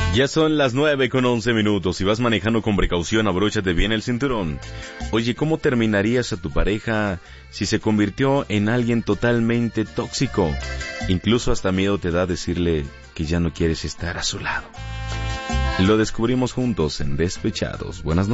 Ya son las 9:11. Si vas manejando con precaución, abróchate bien el cinturón. Oye, ¿cómo terminarías a tu pareja si se convirtió en alguien totalmente tóxico? Incluso hasta miedo te da decirle que ya no quieres estar a su lado. Lo descubrimos juntos en Despechados. Buenas noches.